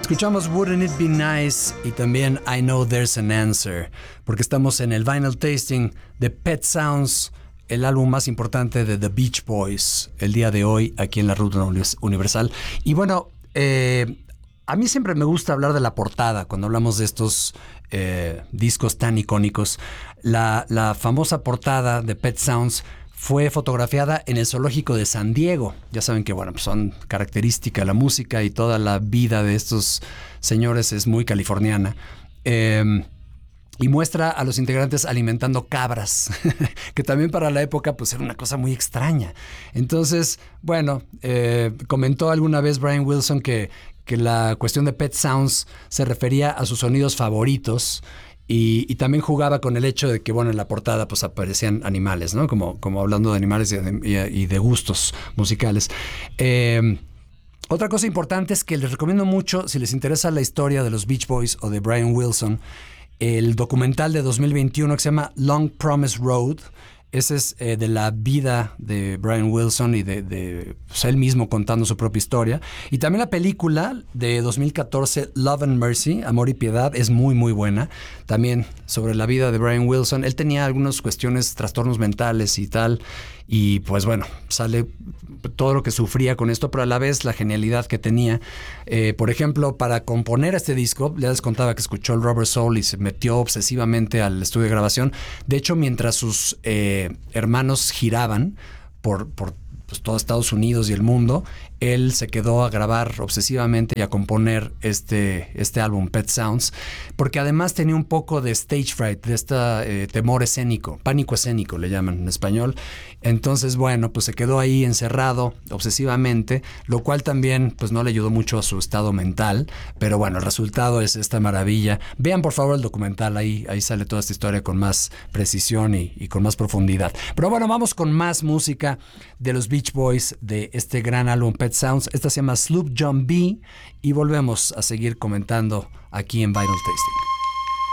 Escuchamos Wouldn't It Be Nice y también I Know There's an Answer, porque estamos en el Vinyl Tasting de Pet Sounds, el álbum más importante de The Beach Boys, el día de hoy aquí en la Ruta Universal. Y bueno, a mí siempre me gusta hablar de la portada cuando hablamos de estos discos tan icónicos. La famosa portada de Pet Sounds fue fotografiada en el zoológico de San Diego. Ya saben que, bueno, pues son característica la música y toda la vida de estos señores es muy californiana. Y muestra a los integrantes alimentando cabras, que también para la época pues era una cosa muy extraña. Entonces, bueno, comentó alguna vez Brian Wilson que la cuestión de Pet Sounds se refería a sus sonidos favoritos. Y también jugaba con el hecho de que, bueno, en la portada pues aparecían animales, ¿no? Como hablando de animales y de gustos musicales. Otra cosa importante es que les recomiendo mucho, si les interesa la historia de los Beach Boys o de Brian Wilson, el documental de 2021 que se llama Long Promise Road. Ese es de la vida de Brian Wilson y de pues, él mismo contando su propia historia. Y también la película de 2014, Love and Mercy, Amor y Piedad, es muy, muy buena. También sobre la vida de Brian Wilson. Él tenía algunas cuestiones, trastornos mentales y tal. Y pues bueno, sale todo lo que sufría con esto, pero a la vez la genialidad que tenía. Por ejemplo, para componer este disco, ya les contaba que escuchó el Rubber Soul y se metió obsesivamente al estudio de grabación. De hecho, mientras sus hermanos giraban por pues, todo Estados Unidos y el mundo, él se quedó a grabar obsesivamente y a componer este álbum, Pet Sounds, porque además tenía un poco de stage fright, de este temor escénico, pánico escénico le llaman en español. Entonces, bueno, pues se quedó ahí encerrado obsesivamente, lo cual también pues no le ayudó mucho a su estado mental, pero bueno, el resultado es esta maravilla. Vean por favor el documental, ahí sale toda esta historia con más precisión y con más profundidad. Pero bueno, vamos con más música de los Beach Boys, de este gran álbum Pet Sounds. Esta se llama Sloop John B. y volvemos a seguir comentando aquí en Vinyl Tasting.